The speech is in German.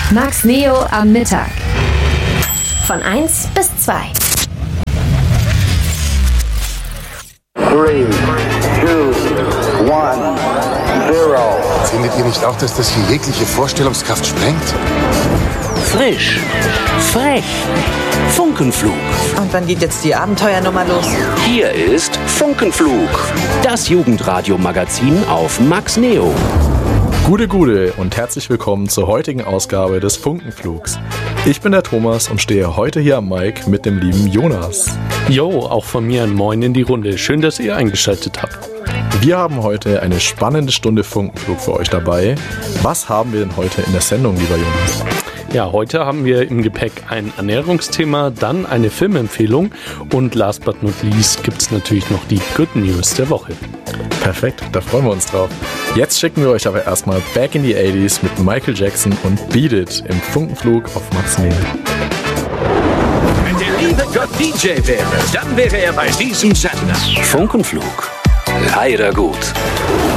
Max Neo am Mittag. Von 1 bis 2. 3, 2, 1, 0. Findet ihr nicht auch, dass das hier jegliche Vorstellungskraft sprengt? Frisch, frech, Funkenflug. Und wann geht jetzt die Abenteuernummer los? Hier ist Funkenflug, das Jugendradio-Magazin auf Max Neo. Gute und herzlich willkommen zur heutigen Ausgabe des Funkenflugs. Ich bin der Thomas und stehe heute hier am Mic mit dem lieben Jonas. Jo, auch von mir ein Moin in die Runde. Schön, dass ihr eingeschaltet habt. Wir haben heute eine spannende Stunde Funkenflug für euch dabei. Was haben wir denn heute in der Sendung, lieber Jonas? Ja, heute haben wir im Gepäck ein Ernährungsthema, dann eine Filmempfehlung und last but not least gibt es natürlich noch die Good News der Woche. Perfekt, da freuen wir uns drauf. Jetzt schicken wir euch aber erstmal back in die 80s mit Michael Jackson und Beat It im Funkenflug auf Max Neo. Wenn der liebe Gott DJ wäre, dann wäre er bei diesem Sender. Funkenflug, leider gut.